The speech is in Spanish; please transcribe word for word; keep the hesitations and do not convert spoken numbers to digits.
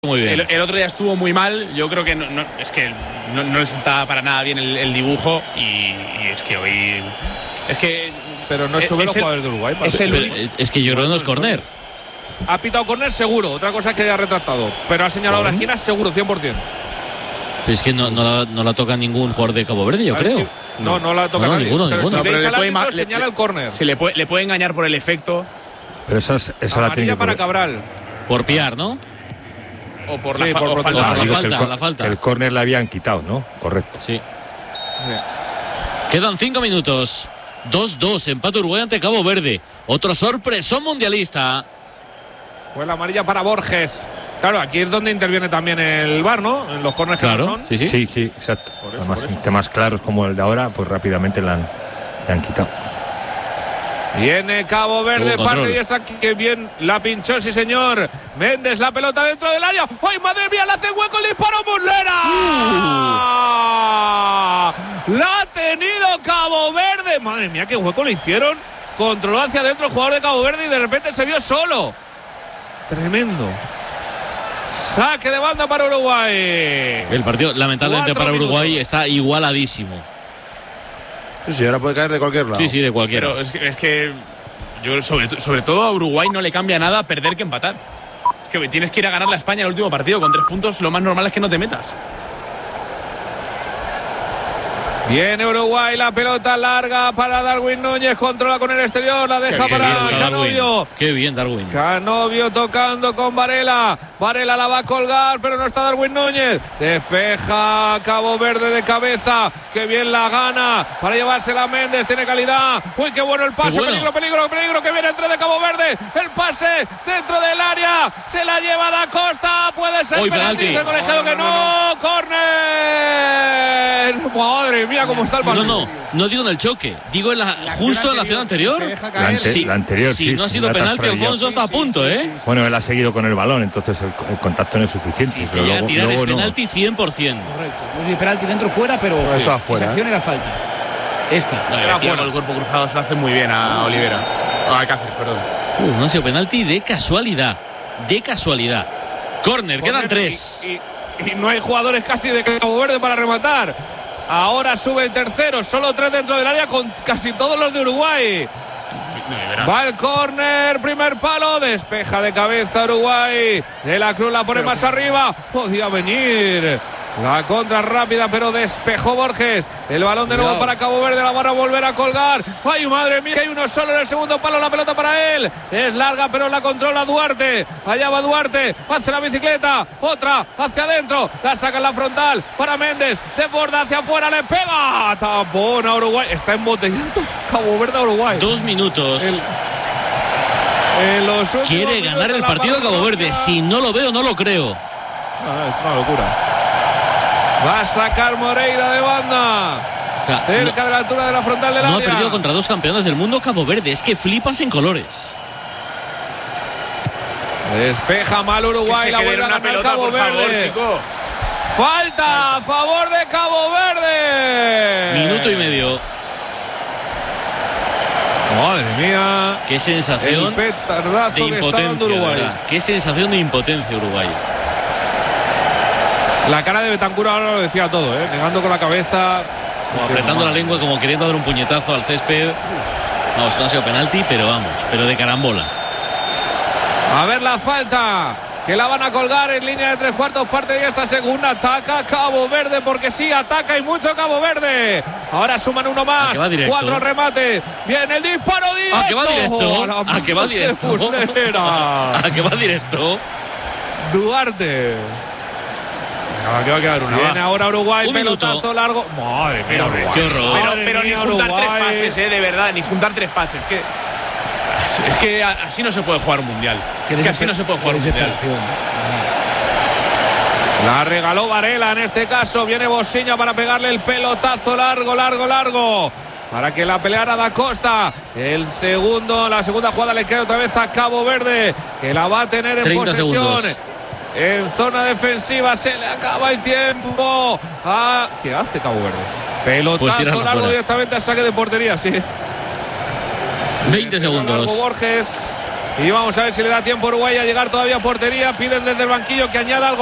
Muy bien. El, el otro día estuvo muy mal. Yo creo que no, no, es que no, no le sentaba para nada bien el, el dibujo. Y, y es que hoy. Es que. Pero no es sobre los jugadores de Uruguay. Es, el Pero, es que yo creo que no es córner. Ha pitado córner seguro. Otra cosa es que haya retractado. Pero ha señalado la esquina seguro, cien por cien. Pero es que no, no, la, no la toca ningún jugador de Cabo Verde, yo creo. Si, no, no la toca no, nadie. ninguno, pero ninguno. si No, pero veis le al puede árbitro, ma- le- señala le- el córner. Se le puede, le puede engañar por el efecto. Pero esa, es- esa la tiene Amarilla que para correr. Cabral. Por piar, ¿no? O por Sí, la, fa- por o protestar. falta. la digo que falta, el, co- la falta. que el córner le habían quitado, ¿no? Correcto. Sí. Quedan cinco minutos. dos dos, empate Uruguay ante Cabo Verde. Otro sorpresón mundialista. Fue la amarilla para Borges. Claro, aquí es donde interviene también el V A R, ¿no? En los córneres que no Claro, son. sí, sí. Sí, sí, exacto. Por eso, Además, por eso. en temas claros como el de ahora, pues rápidamente le han, le han quitado. Viene Cabo Verde, Tuvo parte control. y está que bien la pinchó, sí señor. Méndez, la pelota dentro del área. ¡Ay, madre mía! Le hace hueco el disparo Muslera. Uh. La ha tenido Cabo Verde. Madre mía, qué hueco le hicieron. Controló hacia adentro el jugador de Cabo Verde y de repente se vio solo. Tremendo. Saque de banda para Uruguay. El partido, lamentablemente Cuatro para Uruguay, minutos. está igualadísimo. Sí, ahora puede caer de cualquier lado. Sí, sí, de cualquiera. Pero es que, es que yo sobre, sobre todo a Uruguay no le cambia nada perder que empatar. Es que tienes que ir a ganar la España el último partido. Con tres puntos lo más normal es que no te metas. Viene Uruguay, la pelota larga para Darwin Núñez, controla con el exterior, la deja Qué para bien está Canovio. Darwin. Qué bien, Darwin. Canovio tocando con Varela. Varela la va a colgar, pero no está Darwin Núñez. Despeja Cabo Verde de cabeza. Qué bien la gana para llevársela a Méndez. Tiene calidad. Uy, qué bueno el pase. Qué bueno. Peligro, peligro, peligro. Que viene entre de Cabo Verde. El pase dentro del área. Se la lleva Da Costa. Puede ser Uy, penalti. penalti. Dice el colegiado que no. Córner. Madre mía, cómo está el No, balón. no, no digo en el choque. Digo en la, justo en la acción anterior. La, ante- Sí, la anterior, si sí. no ha sido la penalti, transferido. Alfonso está a punto, ¿eh? Bueno, él ha seguido con el balón, entonces el, el contacto no es suficiente. Si se pero llega a luego, tirar es luego no. penalti cien por ciento. Correcto. No sé si penalti dentro o fuera, pero Pero estaba esa fuera, acción era falta. Esta. No, Era el tiro fuera. con el cuerpo cruzado se lo hace muy bien a Olivera. O a Cáceres, perdón. Uh, no ha sido penalti de casualidad. De casualidad. Córner, quedan Córner tres. Y, y- y no hay jugadores casi de Cabo Verde para rematar. Ahora sube el tercero, solo tres dentro del área con casi todos los de Uruguay. No, y verá. Va el córner, primer palo, despeja de cabeza Uruguay. De la Cruz la pone más arriba. Podía venir la contra rápida, pero despejó Borges. El balón de nuevo para Cabo Verde, la van a volver a colgar. ¡Ay, madre mía! Hay uno solo en el segundo palo, la pelota para él. Es larga, pero la controla Duarte. Allá va Duarte, hace la bicicleta. Otra hacia adentro, la saca en la frontal para Méndez. De borda hacia afuera, le pega. Tapón a Uruguay. Está embotellando Cabo Verde a Uruguay. Dos minutos. El- En los últimos Quiere minutos ganar el la partido de Cabo parroquia. Verde. Si no lo veo, no lo creo. Ah, es una locura. Va a sacar Moreira de banda. O sea, Cerca de la altura de la frontal del no, no ha área. perdido contra dos campeones del mundo Cabo Verde. Es que flipas en colores. Despeja mal Uruguay. Que La se vuelve quede a una ganar pelota, Cabo por favor, Verde. chico. Falta a favor de Cabo Verde. Minuto y medio. Madre mía. Qué El sensación petardazo de que está dando impotencia, de Uruguay. verdad. Qué sensación de impotencia Uruguay. La cara de Betancur ahora lo decía todo, ¿eh? Negando con la cabeza. Como apretando la lengua, como queriendo dar un puñetazo al césped. Vamos, no ha sido penalti, pero vamos, pero de carambola. A ver la falta, que la van a colgar en línea de tres cuartos parte de esta segunda. Ataca Cabo Verde, porque sí, ataca y mucho Cabo Verde. Ahora suman uno A más, que va directo. cuatro al remate. Viene el disparo directo. A que va directo. la A que va madre directo. Muslera. A que va directo. Duarte. No, que va a quedar una. Viene va. ahora Uruguay, Un minuto. pelotazo largo. Madre mía, Pero, Uruguay. qué horror. Pero, Madre pero ni mía, juntar Uruguay. tres pases, eh, de verdad, ni juntar tres pases. Que, es que a- así no se puede jugar un mundial. Qué Es que así no se puede jugar un mundial. desesperación. La regaló Varela en este caso. Viene Bosiña para pegarle el pelotazo largo, largo, largo. Para que la peleara Da Costa. El segundo, la segunda jugada le cae otra vez a Cabo Verde, que la va a tener en treinta posesión. segundos. En zona defensiva se le acaba el tiempo. Ah, ¿qué hace Cabo Verde? Pelotazo Pues tirarlo largo fuera. directamente al saque de portería, sí. veinte Largo segundos. Borges. Y vamos a ver si le da tiempo a Uruguay a llegar todavía a portería. Piden desde el banquillo que añada algo.